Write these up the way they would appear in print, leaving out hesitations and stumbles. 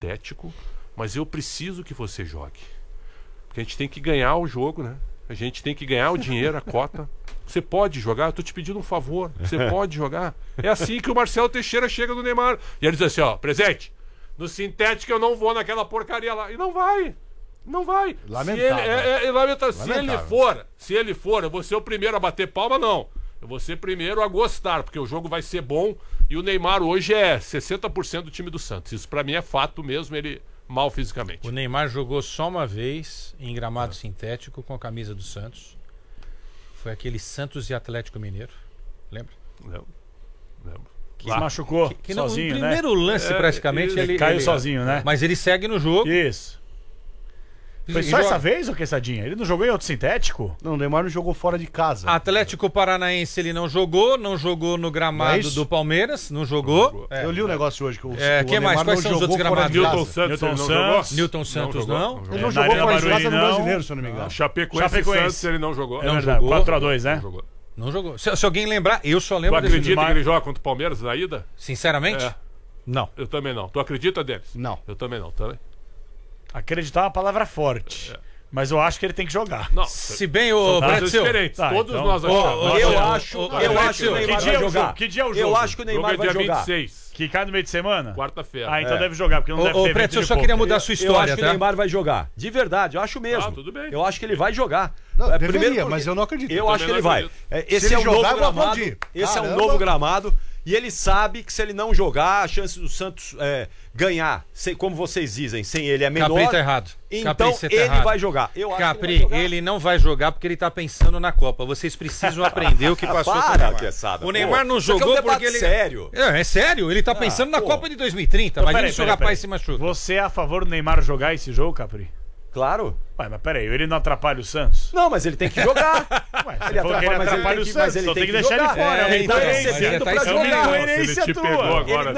sintético, mas eu preciso que você jogue. Porque a gente tem que ganhar o jogo, né? A gente tem que ganhar o dinheiro, a cota. Você pode jogar? Eu tô te pedindo um favor. Você pode jogar? É assim que o Marcelo Teixeira chega no Neymar. E ele diz assim, ó, presente, no sintético eu não vou naquela porcaria lá. E não vai. Não vai. Lamentável. Lamentável. Se ele for, eu vou ser o primeiro a bater palma, não. Eu vou ser o primeiro a gostar, porque o jogo vai ser bom. E o Neymar hoje é 60% do time do Santos. Isso pra mim é fato mesmo, ele mal fisicamente. O Neymar jogou só uma vez em gramado sintético com a camisa do Santos. Foi aquele Santos e Atlético Mineiro. Lembra? Lembro. Que se machucou sozinho, no primeiro lance, praticamente, ele caiu sozinho, né? Mas ele segue no jogo. Isso. Foi só essa vez, ô Quessadinha? Ele não jogou em outro sintético? Não, o Neymar não jogou fora de casa. Atlético Paranaense ele não jogou no gramado do Palmeiras, não jogou. Eu li o negócio hoje. Quem mais? Quais são os outros gramados? Newton Santos não. Ele não jogou fora de casa no Brasileiro, se eu não me engano. Chapecoense Santos ele não jogou. Não jogou. 4x2, né? Não jogou. Se alguém lembrar, eu só lembro desse. Tu acredita que ele joga contra o Palmeiras na ida? Sinceramente? Não. Eu também não. Tu acredita, Denis? Não. Eu também não. Também. Acreditar é uma palavra forte. Mas eu acho que ele tem que jogar. Não. Se bem o Brasil diferentes. Todos nós achamos. Eu acho que o Neymar vai jogar. Que dia é o jogo? Eu acho que o Neymar vai jogar. 26. Que cai no meio de semana? Quarta-feira. Então deve jogar, porque não deve ter Preto, eu só queria mudar a sua história, Eu acho que o Neymar vai jogar. De verdade, eu acho mesmo. Tudo bem. Eu acho que ele vai jogar. Não, deveria, mas eu não acredito. Eu acho que ele vai. Esse é um novo gramado. Esse é um novo gramado. E ele sabe que se ele não jogar, a chance do Santos ganhar, como vocês dizem, sem ele é menor. Capri tá errado. Então ele vai jogar. Eu acho Capri, que ele vai jogar. ele não vai jogar porque ele tá pensando na Copa. Vocês precisam aprender o que passou com o Neymar. O Neymar não jogou porque ele... sério. É sério, ele tá pensando na Copa de 2030. Imagina se o rapaz se machuca. Você é a favor do Neymar jogar esse jogo, Capri? Claro. Ué, mas peraí, ele não atrapalha o Santos? Não, mas ele tem que jogar. Ele atrapalha o Santos, então tem que deixar ele fora. Ele tá recebendo pra jogar. Ele te pegou agora.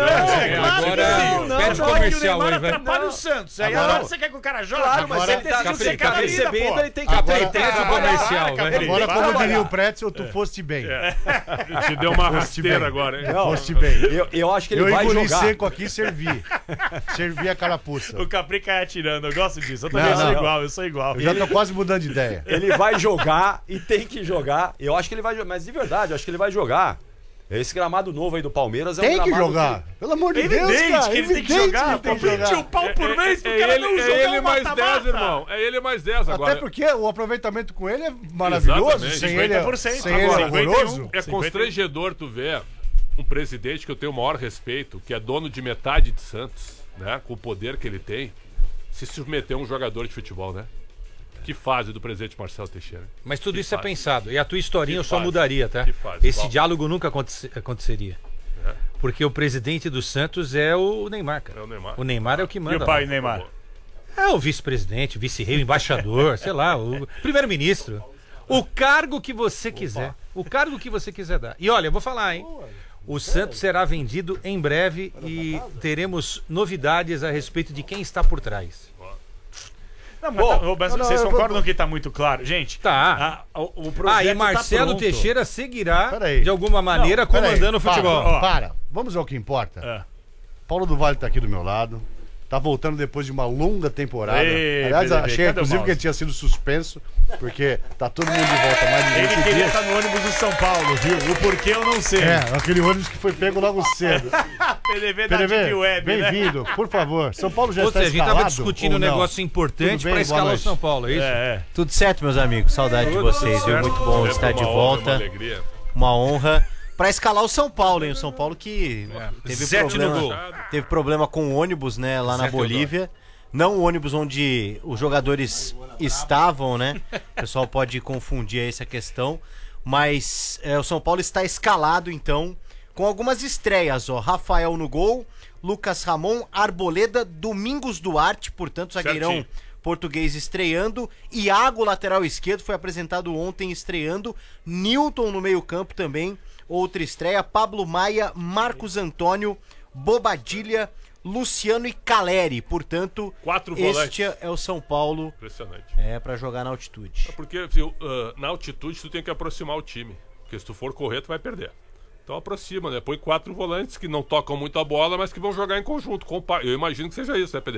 Pede comercial aí, velho. velho. Atrapalha o Santos. Aí agora você quer que o cara jogue? Claro, mas ele tá recebendo, ele tem que comercial, velho. Agora, como diria o Pretzel, tu foste bem. Te deu uma rasteira agora, hein? Foste bem. Eu acho que ele vai jogar. Eu engoli seco aqui e servi. Servi a carapuça. O Capri cai atirando, eu gosto disso. Eu também sou igual, eu sou igual. Eu já tô quase mudando de ideia. Ele vai jogar e tem que jogar. Eu acho que ele vai jogar, mas de verdade, eu acho que ele vai jogar. Esse gramado novo aí do Palmeiras é um gramado... Tem que jogar. Pelo amor de Deus, cara. Que ele tem que jogar. Tem que jogar. 20 um pau por mês pro cara não jogar. É ele mais 10, irmão. É ele mais 10 agora. Até porque o aproveitamento com ele é maravilhoso. Exatamente. Sem ele, 50%. sem ele é horroroso. É constrangedor tu ver um presidente que eu tenho o maior respeito, que é dono de metade de Santos, né, com o poder que ele tem, se submeter a um jogador de futebol, né? Que fase do presidente Marcelo Teixeira. Mas tudo isso é pensado. E a tua historinha eu só mudaria, tá? Esse diálogo nunca aconteceria. Porque o presidente do Santos é o Neymar, cara. É o Neymar. O Neymar é o que manda. E o pai do Neymar? É o vice-presidente, vice-rei, o embaixador, sei lá, o primeiro-ministro. O cargo que você quiser. O cargo que você quiser dar. E olha, eu vou falar, hein? O Santos será vendido em breve e teremos novidades a respeito de quem está por trás. Não, mas vocês concordam que tá muito claro? Gente, tá. O projeto e Marcelo tá Teixeira seguirá, de alguma maneira, comandando o futebol. Para. Vamos ao que importa. Paulo do Vale tá aqui do meu lado. Tá voltando depois de uma longa temporada. Aliás, achei inclusive que ele tinha sido suspenso, porque tá todo mundo de volta mais de 20 dias. Ele queria estar no ônibus do São Paulo, viu? O porquê eu não sei. Aquele ônibus que foi pego logo cedo. PDV da Deep Web, bem-vindo, por favor. São Paulo já está escalado. A gente tava discutindo um negócio importante para escalar o São Paulo, é isso? Tudo certo, meus amigos. Saudade de vocês, viu? Muito bom estar de volta. Uma honra. Pra escalar o São Paulo, hein? O São Paulo que teve problema com o ônibus, né? Lá na Bolívia. Não o ônibus onde os jogadores estavam, né? O pessoal pode confundir essa questão. Mas o São Paulo está escalado, então, com algumas estreias, ó. Rafael no gol, Lucas Ramon, Arboleda, Domingos Duarte, portanto, zagueirão português estreando. Iago, lateral esquerdo, foi apresentado ontem estreando. Newton no meio-campo também. Outra estreia, Pablo Maia, Marcos Antônio, Bobadilha, Luciano e Caleri. Portanto, 4 volantes. Este é o São Paulo. Impressionante. Pra jogar na altitude. Porque na altitude tu tem que aproximar o time. Porque se tu for correr, tu vai perder. Então aproxima, né? Põe 4 volantes que não tocam muito a bola, mas que vão jogar em conjunto. Eu imagino que seja isso, né, PD?